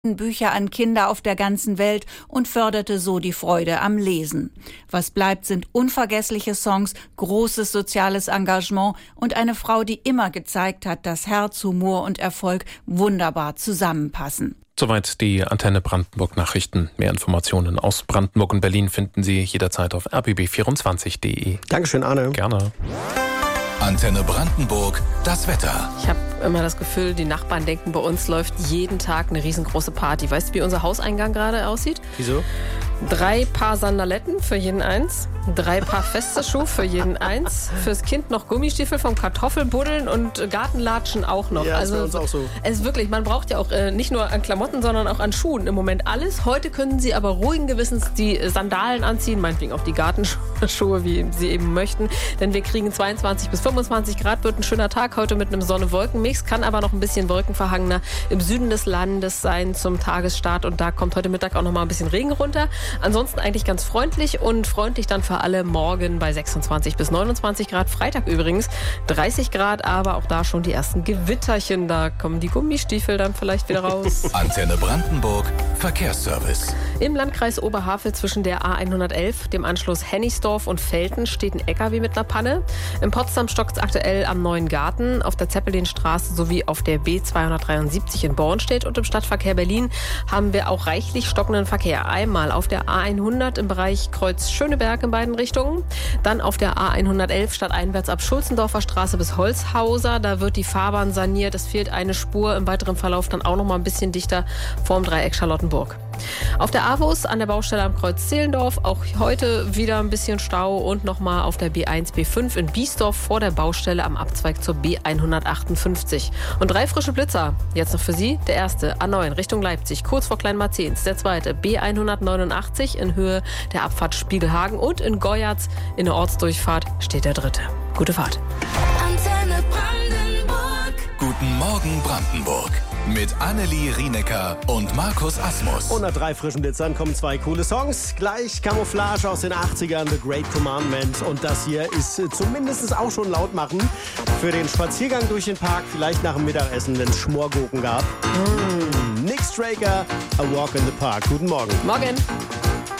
Bücher an Kinder auf der ganzen Welt und förderte so die Freude am Lesen. Was bleibt, sind unvergessliche Songs, großes soziales Engagement und eine Frau, die immer gezeigt hat, dass Herz, Humor und Erfolg wunderbar zusammenpassen. Soweit die Antenne Brandenburg Nachrichten. Mehr Informationen aus Brandenburg und Berlin finden Sie jederzeit auf rbb24.de. Dankeschön, Arne. Gerne. Antenne Brandenburg, das Wetter. Ich habe immer das Gefühl, die Nachbarn denken, bei uns läuft jeden Tag eine riesengroße Party. Weißt du, wie unser Hauseingang gerade aussieht? Wieso? 3 Paar Sandaletten für jeden eins, 3 Paar feste Schuhe für jeden eins, fürs Kind noch Gummistiefel vom Kartoffelbuddeln und Gartenlatschen auch noch. Ja, also ist bei uns auch so. Es ist wirklich, man braucht ja auch nicht nur an Klamotten, sondern auch an Schuhen im Moment alles. Heute können Sie aber ruhigen Gewissens die Sandalen anziehen, meinetwegen auch die Gartenschuhe, wie Sie eben möchten, denn wir kriegen 22 bis 25 Grad, wird ein schöner Tag heute mit einem Sonne-Wolken-Mix, kann aber noch ein bisschen wolkenverhangener im Süden des Landes sein zum Tagesstart und da kommt heute Mittag auch noch mal ein bisschen Regen runter. Ansonsten eigentlich ganz freundlich und freundlich dann für alle morgen bei 26 bis 29 Grad. Freitag übrigens 30 Grad, aber auch da schon die ersten Gewitterchen. Da kommen die Gummistiefel dann vielleicht wieder raus. Antenne Brandenburg, Verkehrsservice. Im Landkreis Oberhavel zwischen der A111, dem Anschluss Hennigsdorf und Velten steht ein LKW mit einer Panne. In Potsdam stockt es aktuell am Neuen Garten, auf der Zeppelinstraße sowie auf der B273 in Bornstedt und im Stadtverkehr Berlin haben wir auch reichlich stockenden Verkehr. Einmal auf der A100 im Bereich Kreuz Schöneberg in beiden Richtungen. Dann auf der A111 stadteinwärts ab Schulzendorfer Straße bis Holzhauser. Da wird die Fahrbahn saniert. Es fehlt eine Spur. Im weiteren Verlauf dann auch noch mal ein bisschen dichter vorm Dreieck Charlottenburg. Auf der AWUS an der Baustelle am Kreuz Zehlendorf auch heute wieder ein bisschen Stau und nochmal auf der B1, B5 in Biesdorf vor der Baustelle am Abzweig zur B158. Und 3 frische Blitzer. Jetzt noch für Sie. Der erste A9 Richtung Leipzig, kurz vor Kleinmarzens. Der zweite B189 in Höhe der Abfahrt Spiegelhagen und in Goyatz in der Ortsdurchfahrt steht der dritte. Gute Fahrt. Antenne Brandenburg. Guten Morgen Brandenburg. Mit Annelie Rienecker und Markus Asmus. Unter 3 frischen Blitzern kommen 2 coole Songs. Gleich Camouflage aus den 80ern, The Great Commandment. Und das hier ist zumindest auch schon laut machen für den Spaziergang durch den Park, vielleicht nach dem Mittagessen, wenn es Schmorgurken gab. Nick Straker, A Walk in the Park. Guten Morgen. Morgen.